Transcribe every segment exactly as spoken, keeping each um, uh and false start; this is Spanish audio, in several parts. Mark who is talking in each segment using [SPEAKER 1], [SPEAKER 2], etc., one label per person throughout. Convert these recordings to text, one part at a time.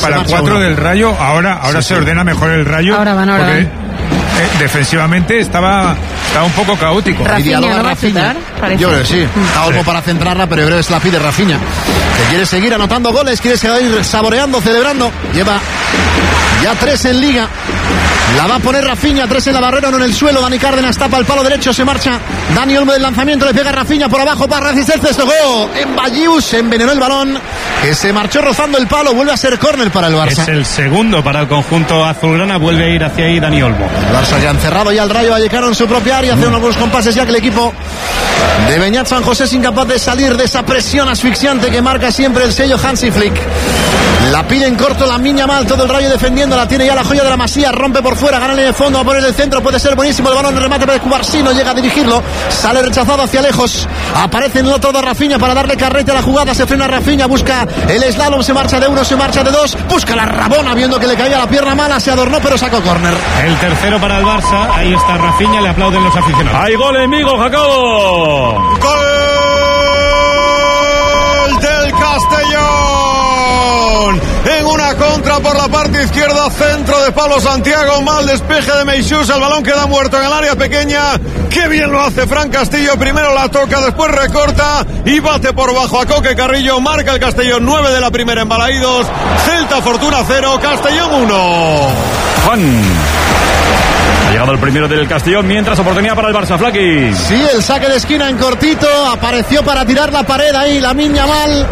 [SPEAKER 1] para cuatro del Rayo. Ahora, ahora sí, se sí. ordena mejor el Rayo.
[SPEAKER 2] Ahora van, ahora
[SPEAKER 1] porque,
[SPEAKER 2] van.
[SPEAKER 1] Eh, defensivamente estaba, estaba un poco caótico.
[SPEAKER 2] Rafinha, ¿no va a chutar?
[SPEAKER 3] Yo creo que sí. Está Olmo sí. para centrarla, pero yo creo que se la pide Rafinha, que quiere seguir anotando goles, quiere seguir saboreando, celebrando. Lleva ya tres en Liga. La va a poner Rafinha, tres en la barrera, uno en el suelo. Dani Cárdenas tapa el palo derecho, se marcha Dani Olmo del lanzamiento, le pega a Rafinha por abajo para resistirse, tocó en Bayús, envenenó el balón, que se marchó rozando el palo, vuelve a ser córner para el Barça.
[SPEAKER 4] Es el segundo para el conjunto azulgrana, vuelve a ir hacia ahí Dani Olmo.
[SPEAKER 3] El Barça ya encerrado ya al Rayo Vallecano en su propia área, hace unos buenos compases ya que el equipo de Beñat San José es incapaz de salir de esa presión asfixiante que marca siempre el sello Hansi Flick. La pide en corto la Miña Mal, todo el Rayo defendiendo, la tiene ya la joya de la Masía, rompe por fuera, gana en el fondo, va a poner el centro, puede ser buenísimo el balón de remate para Cubarsí, no llega a dirigirlo, sale rechazado hacia lejos, aparece en el otro de Rafinha para darle carrete a la jugada, se frena Rafinha, busca el slalom, se marcha de uno, se marcha de dos, busca la Rabona viendo que le caía la pierna mala, se adornó pero sacó córner.
[SPEAKER 4] El tercero para el Barça, ahí está Rafinha, le aplauden los aficionados.
[SPEAKER 5] ¡Hay gol enemigo, Jacobo!
[SPEAKER 6] ¡Gol del Castellón! En una contra por la parte izquierda, centro de Pablo Santiago, mal despeje de Meixús, el balón queda muerto en el área pequeña. Qué bien lo hace Fran Castillo, primero la toca, después recorta y bate por bajo a Coque Carrillo, marca el Castellón, nueve de la primera en Balaídos, Celta Fortuna cero, Castellón uno.
[SPEAKER 5] Juan. Ha llegado el primero del Castellón, mientras oportunidad para el Barça, Flaki.
[SPEAKER 3] Sí, el saque de esquina en cortito, apareció para tirar la pared ahí, Lamine Yamal.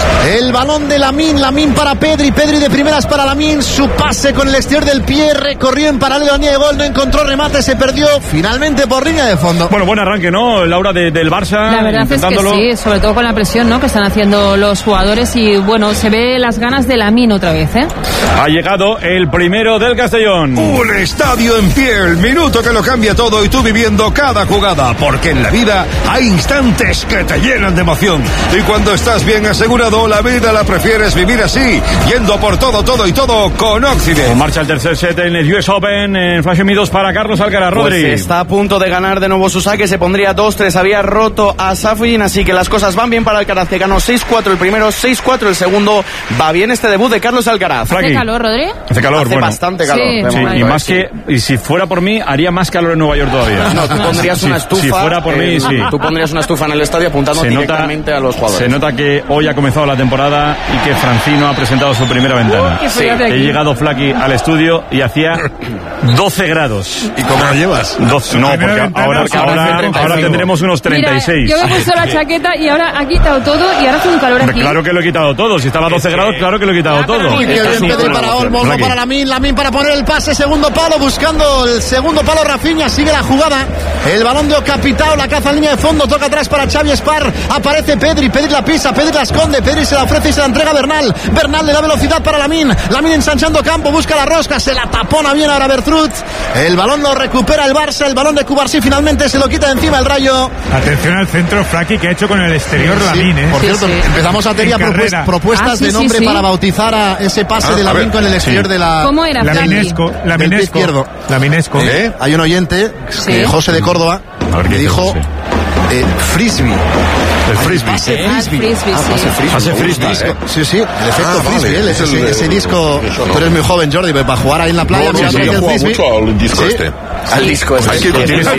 [SPEAKER 3] El balón de Lamine, Lamine para Pedri, Pedri de primeras para Lamine, su pase con el exterior del pie, recorrió en paralelo a línea de gol, no encontró remate, se perdió finalmente por línea de fondo.
[SPEAKER 5] Bueno, buen arranque, ¿no, Laura, de, del Barça?
[SPEAKER 2] La verdad es que sí, sobre todo con la presión, ¿no?, que están haciendo los jugadores y bueno, se ve las ganas de Lamine otra vez, ¿eh?
[SPEAKER 5] Ha llegado el primero del Castellón.
[SPEAKER 7] Un estadio en pie, el minuto que lo cambia todo y tú viviendo cada jugada, porque en la vida hay instantes que te llenan de emoción y cuando estás bien asegurado la vida la prefieres vivir así, yendo por todo, todo y todo con Occident.
[SPEAKER 5] Marcha el tercer set en el U S Open en Flash M dos para Carlos Alcaraz. Rodri.
[SPEAKER 8] Pues está a punto de ganar de nuevo su saque, se pondría dos tres, había roto a Safin, así que las cosas van bien para Alcaraz, que ganó seis cuatro el primero, seis cuatro el segundo. Va bien este debut de Carlos Alcaraz.
[SPEAKER 2] ¿Hace calor, Rodri?
[SPEAKER 5] Hace calor,
[SPEAKER 8] Hace
[SPEAKER 5] bueno.
[SPEAKER 8] bastante calor.
[SPEAKER 2] Sí,
[SPEAKER 5] sí, y más que, y si fuera por mí, haría más calor en Nueva York todavía.
[SPEAKER 8] No, tú pondrías una estufa.
[SPEAKER 5] Si, si fuera por mí,
[SPEAKER 8] eh,
[SPEAKER 5] sí.
[SPEAKER 8] Tú pondrías una estufa en el estadio apuntando
[SPEAKER 5] se
[SPEAKER 8] directamente
[SPEAKER 5] nota,
[SPEAKER 8] a los jugadores.
[SPEAKER 5] Se nota que hoy ha comenzado la temporada y que Francino ha presentado su primera ventana.
[SPEAKER 2] Uh,
[SPEAKER 5] sí. He llegado, Flaki, al estudio y hacía doce grados.
[SPEAKER 7] ¿Y cómo lo llevas?
[SPEAKER 5] doce, no, porque ahora, ahora, ahora tendremos unos treinta y seis.
[SPEAKER 2] Mira, yo me he puesto la chaqueta y ahora ha quitado todo y ahora hace un calor aquí.
[SPEAKER 5] Claro que lo he quitado todo. Si estaba a doce grados, claro que lo he quitado todo.
[SPEAKER 3] Uy, qué bien Pedri para Olmo, Olmo para Lamine, Lamine para poner el pase, segundo palo, buscando el segundo palo Rafinha, sigue la jugada, el balón de Ocapitao, la caza en línea de fondo, toca atrás para Xavi Espar, aparece Pedri, Pedri la pisa, Pedri la esconde, Pedri se la ofrece y se la entrega a Bernal, Bernal le da velocidad para Lamine, Lamine ensanchando campo, busca la rosca, se la tapona bien ahora Bertrut, el balón lo recupera el Barça, el balón de Cubarsí finalmente se lo quita de encima el Rayo.
[SPEAKER 1] Atención al centro, Flaki, que ha hecho con el exterior
[SPEAKER 3] sí,
[SPEAKER 1] Lamine, ¿eh?
[SPEAKER 3] Por
[SPEAKER 2] sí,
[SPEAKER 3] cierto,
[SPEAKER 2] sí.
[SPEAKER 3] empezamos a tener propuestas, propuestas ah, sí, de nombre sí, sí. para bautizar a ese pase
[SPEAKER 7] ah,
[SPEAKER 3] de Lamine con el exterior
[SPEAKER 5] sí.
[SPEAKER 3] de la...
[SPEAKER 2] ¿Cómo era, Flaki?
[SPEAKER 1] Laminesco, Laminesco.
[SPEAKER 3] izquierdo.
[SPEAKER 1] Laminesco.
[SPEAKER 3] ¿Eh? Hay un oyente,
[SPEAKER 2] sí.
[SPEAKER 3] eh, José de Córdoba, que dijo eh, frisbee.
[SPEAKER 5] El frisbee.
[SPEAKER 3] Pase
[SPEAKER 2] ¿Eh?
[SPEAKER 3] frisbee.
[SPEAKER 2] Ah, frisbee,
[SPEAKER 3] ah,
[SPEAKER 2] sí.
[SPEAKER 3] pase frisbee.
[SPEAKER 5] Pase frisbee.
[SPEAKER 3] ¿eh? Sí, sí, el efecto
[SPEAKER 7] ah,
[SPEAKER 3] frisbee.
[SPEAKER 7] Vale.
[SPEAKER 3] ¿eh? Ese, ese, ese disco, tú eres muy joven, Jordi, para jugar ahí en la playa.
[SPEAKER 7] No, no,
[SPEAKER 3] mira,
[SPEAKER 7] sí,
[SPEAKER 3] el
[SPEAKER 7] yo juego
[SPEAKER 3] frisbee.
[SPEAKER 7] mucho al disco
[SPEAKER 3] ¿Sí?
[SPEAKER 7] este.
[SPEAKER 8] Al disco este.
[SPEAKER 7] Hay que
[SPEAKER 5] Tú tienes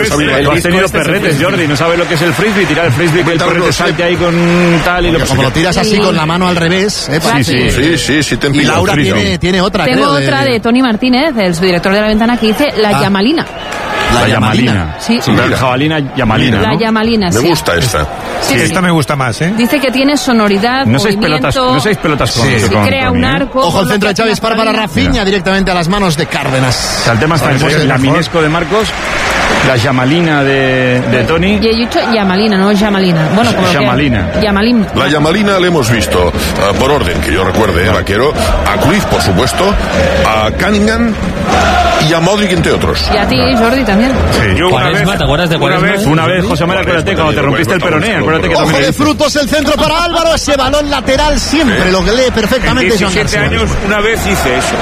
[SPEAKER 5] Tú has tenido perretes, Jordi, no sabes lo que es el frisbee, tirar el frisbee, que el perrete salte ahí con tal y lo que
[SPEAKER 3] Como lo tiras así con la mano al revés. ¿eh?
[SPEAKER 5] Sí, sí,
[SPEAKER 7] sí, sí, sí te
[SPEAKER 3] Y Laura tiene, tiene otra,
[SPEAKER 2] Tengo
[SPEAKER 3] creo,
[SPEAKER 2] otra de... de Tony Martínez, el subdirector de La Ventana, que dice la
[SPEAKER 3] ah.
[SPEAKER 2] Yamalina.
[SPEAKER 3] La,
[SPEAKER 5] la
[SPEAKER 3] Yamalina.
[SPEAKER 5] Yamalina.
[SPEAKER 2] Sí.
[SPEAKER 5] sí la jabalina Yamalina,
[SPEAKER 2] La
[SPEAKER 5] ¿no?
[SPEAKER 2] Yamalina, sí.
[SPEAKER 7] Me gusta esta.
[SPEAKER 2] Sí,
[SPEAKER 1] Sí,
[SPEAKER 2] sí.
[SPEAKER 1] esta me gusta más, ¿eh?
[SPEAKER 2] Dice que tiene sonoridad,
[SPEAKER 5] No seis
[SPEAKER 2] movimiento,
[SPEAKER 5] pelotas, no seis pelotas con,
[SPEAKER 1] Sí.
[SPEAKER 5] con,
[SPEAKER 2] crea
[SPEAKER 5] con,
[SPEAKER 2] un
[SPEAKER 5] ¿eh?
[SPEAKER 2] arco.
[SPEAKER 3] Ojo
[SPEAKER 2] con
[SPEAKER 3] el
[SPEAKER 2] lo
[SPEAKER 3] centro de
[SPEAKER 2] que
[SPEAKER 3] Xavi
[SPEAKER 2] hace
[SPEAKER 3] Espar para Rafinha, directamente a las manos de Cárdenas.
[SPEAKER 5] O sea, el tema está en
[SPEAKER 1] Pues
[SPEAKER 5] la Minesco de Marcos, la Yamalina de, de Tony.
[SPEAKER 2] Y he dicho Yamalina, no Yamalina. Bueno, como
[SPEAKER 5] Yamalina.
[SPEAKER 2] que Yamalin.
[SPEAKER 7] La Yamalina le hemos visto, uh, por orden, que yo recuerde, eh, vaquero, a Cruyff, por supuesto, a Cunningham y a Modric, entre otros.
[SPEAKER 2] Y a ti, Jordi, también.
[SPEAKER 5] Sí.
[SPEAKER 4] Yo una vez, ¿te acuerdas de
[SPEAKER 5] una vez, una vez, José María, acuérdate, cuando te rompiste el peroné, acuérdate que
[SPEAKER 3] Ojo
[SPEAKER 5] también...
[SPEAKER 3] de frutos, el centro para Álvaro, ese balón lateral siempre, ¿Eh? Lo que lee perfectamente Joan
[SPEAKER 9] diecisiete
[SPEAKER 3] García.
[SPEAKER 9] años, una vez hice eso.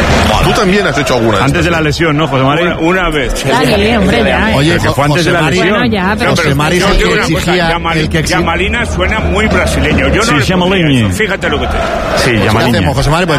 [SPEAKER 7] Tú también has hecho alguna.
[SPEAKER 5] Antes de la lesión, ¿no, José María?
[SPEAKER 9] Una, una vez.
[SPEAKER 2] Dale, hombre, ya.
[SPEAKER 3] Oye,
[SPEAKER 5] que fue antes
[SPEAKER 3] José
[SPEAKER 5] de la
[SPEAKER 3] Mari-
[SPEAKER 5] lesión.
[SPEAKER 2] Bueno, ya, pero...
[SPEAKER 3] José Mari es
[SPEAKER 9] yo
[SPEAKER 3] el
[SPEAKER 9] digo
[SPEAKER 3] que
[SPEAKER 9] una cosa,
[SPEAKER 3] exigía,
[SPEAKER 9] Yamal-
[SPEAKER 3] el que exigía.
[SPEAKER 9] Yamalina suena muy brasileño. Yo no
[SPEAKER 5] Sí,
[SPEAKER 9] le
[SPEAKER 5] Yamalini.
[SPEAKER 9] pondría eso. Fíjate lo que te...
[SPEAKER 5] Sí,
[SPEAKER 3] ¿Qué
[SPEAKER 5] Yamalina.
[SPEAKER 3] hacemos, José Mari? Pues